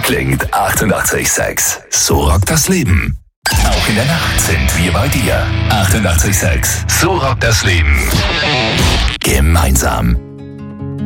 klingt 88,6. So rockt das Leben. Auch in der Nacht sind wir bei dir. 88,6. So rockt das Leben. Gemeinsam.